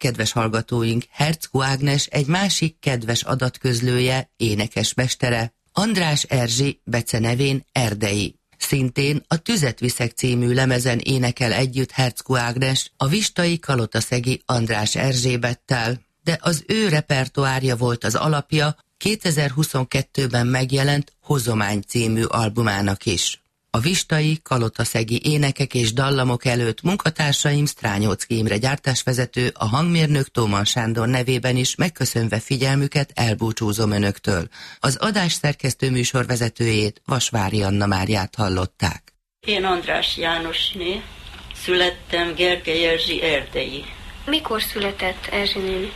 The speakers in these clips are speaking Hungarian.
kedves hallgatóink, Herczkó Ágnes egy másik kedves adatközlője, énekesmestere, András Erzsi, becenevén Erdei. Szintén a Tüzet viszek című lemezen énekel együtt Herczkó Ágnes a vistai kalotaszegi András Erzsébettel, de az ő repertoárja volt az alapja 2022-ben megjelent Hozomány című albumának is. A vistai kalotaszegi énekek és dallamok előtt munkatársaim Strányóczky Imre gyártásvezető, a hangmérnök Tóman Sándor nevében is megköszönve figyelmüket elbúcsúzom önöktől. Az adás szerkesztő műsorvezetőjét, Vasvári Anna Máriát hallották. Én András Jánosné, születtem Gergely Erzsi Erdei. Mikor született Erzsi néni?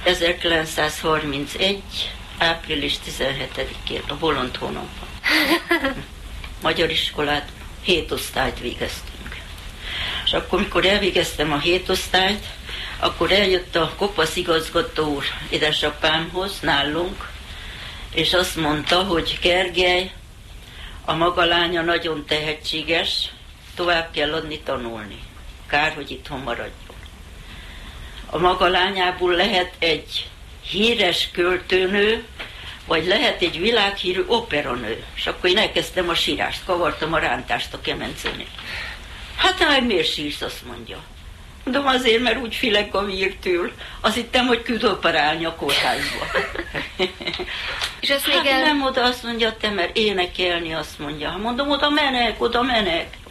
1931. április 17-én, a bolond hónapban. Magyar iskolát, 7 osztályt végeztünk. És akkor, mikor elvégeztem a 7 osztályt, akkor eljött a kopasz igazgató úr édesapámhoz, nálunk, és azt mondta, hogy Gergely, a maga lánya nagyon tehetséges, tovább kell adni tanulni. Kár, hogy itthon maradjon. A maga lányából lehet egy híres költőnő, vagy lehet egy világhírű operanő. És akkor én elkezdtem a sírást, kavartam a rántást a kemencénél. Hát miért sírsz, azt mondja. Mondom, azért, mert úgy filek a vírtől. Azt hittem, hogy küld operálni a kórházba. És ezt még nem oda, azt mondja, te, mert énekelni, azt mondja. Mondom, oda menek.